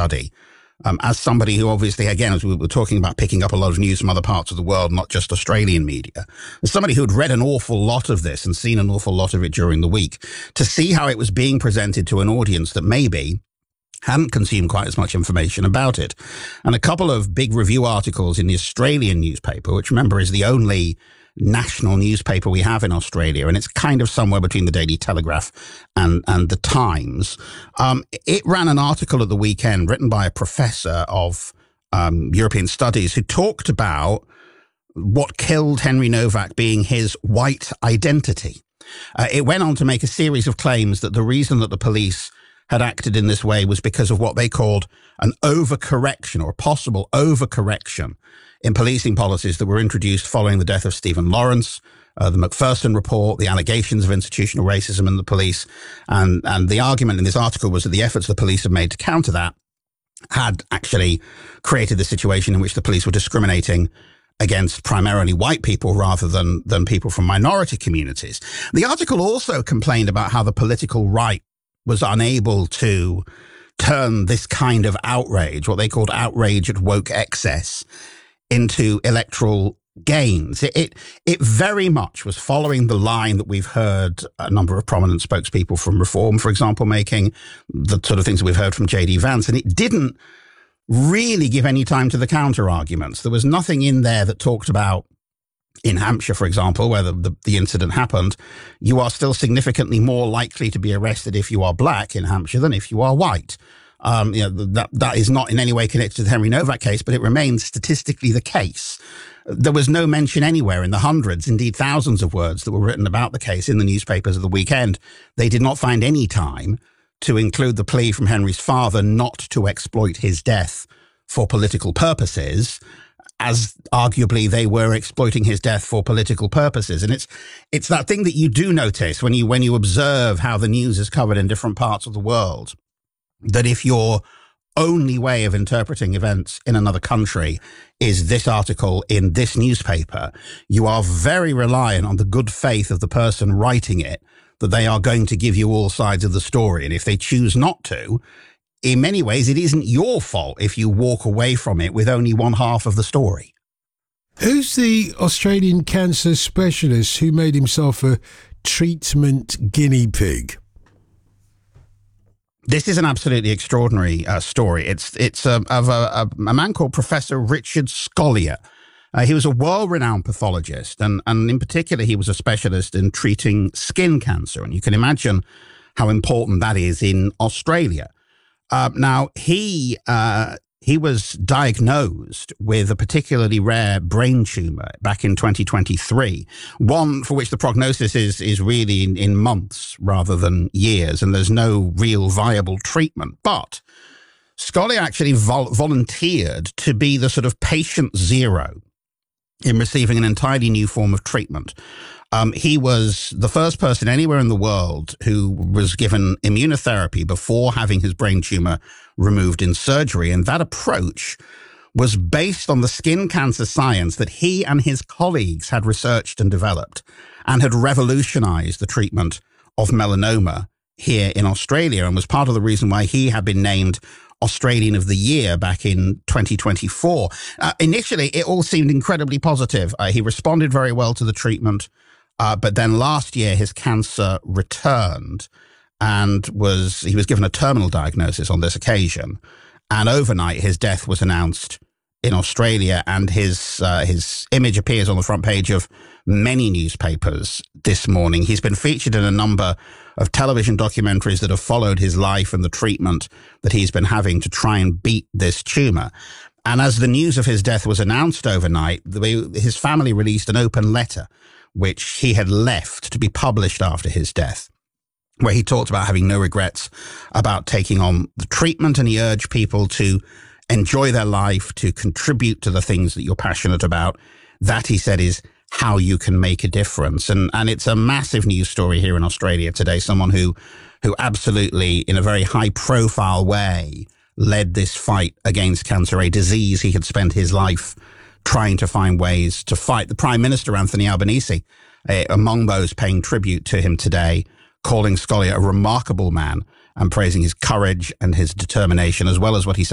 study. As somebody who obviously, again, as we were talking about picking up a lot of news from other parts of the world, not just Australian media, as somebody who had read an awful lot of this and seen an awful lot of it during the week, to see how it was being presented to an audience that maybe hadn't consumed quite as much information about it. And a couple of big review articles in the Australian newspaper, which remember is the only national newspaper we have in Australia, and it's kind of somewhere between the Daily Telegraph and the Times. It ran an article at the weekend written by a professor of European studies who talked about what killed Henry Novak being his white identity. It went on to make a series of claims that the reason that the police had acted in this way was because of what they called an overcorrection or a possible overcorrection in policing policies that were introduced following the death of Stephen Lawrence, the Macpherson report, the allegations of institutional racism in the police. And the argument in this article was that the efforts the police have made to counter that had actually created the situation in which the police were discriminating against primarily white people rather than people from minority communities. The article also complained about how the political right was unable to turn this kind of outrage, what they called outrage at woke excess, into electoral gains. It very much was following the line that we've heard a number of prominent spokespeople from Reform, for example, making, the sort of things that we've heard from J.D. Vance, and it didn't really give any time to the counter arguments. There was nothing in there that talked about, in Hampshire, for example, where the incident happened, you are still significantly more likely to be arrested if you are black in Hampshire than if you are white. That is not in any way connected to the Henry Novak case, but it remains statistically the case. There was no mention anywhere in the hundreds, indeed thousands of words that were written about the case in the newspapers of the weekend. They did not find any time to include the plea from Henry's father not to exploit his death for political purposes, as arguably they were exploiting his death for political purposes. And it's that thing that you do notice when you observe how the news is covered in different parts of the world, that if your only way of interpreting events in another country is this article in this newspaper, you are very reliant on the good faith of the person writing it, that they are going to give you all sides of the story. And if they choose not to, in many ways, it isn't your fault if you walk away from it with only one half of the story. Who's the Australian cancer specialist who made himself a treatment guinea pig? This is an absolutely extraordinary story. It's of a man called Professor Richard Scolyer. He was a world-renowned pathologist, and in particular, he was a specialist in treating skin cancer. And you can imagine how important that is in Australia. Now, he was diagnosed with a particularly rare brain tumor back in 2023, one for which the prognosis is really in months rather than years, and there's no real viable treatment. But Scolyer actually volunteered to be the sort of patient zero in receiving an entirely new form of treatment. He was the first person anywhere in the world who was given immunotherapy before having his brain tumor removed in surgery. And that approach was based on the skin cancer science that he and his colleagues had researched and developed, and had revolutionized the treatment of melanoma here in Australia, and was part of the reason why he had been named Australian of the Year back in 2024. Initially, it all seemed incredibly positive. He responded very well to the treatment. But then last year, his cancer returned, and he was given a terminal diagnosis on this occasion. And overnight, his death was announced in Australia, and his image appears on the front page of many newspapers this morning. He's been featured in a number of television documentaries that have followed his life and the treatment that he's been having to try and beat this tumor. And as the news of his death was announced overnight, his family released an open letter which he had left to be published after his death, where he talked about having no regrets about taking on the treatment, and he urged people to enjoy their life, to contribute to the things that you're passionate about. That, he said, is how you can make a difference. And it's a massive news story here in Australia today, someone who absolutely, in a very high-profile way, led this fight against cancer, a disease he had spent his life trying to find ways to fight. The Prime Minister, Anthony Albanese, among those paying tribute to him today, calling Scolyer a remarkable man and praising his courage and his determination, as well as what he said